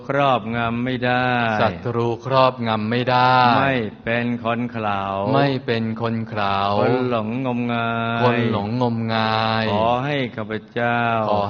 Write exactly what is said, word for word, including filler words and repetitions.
ครอบงำไม่ได้ศัตรูครอบงำไม่ได้ไม่เป็นคนเขลาไม่เป็นคนเขลาคนหลงงมงายคนหลงงมงายขอให้ข้าพเจ้าขอ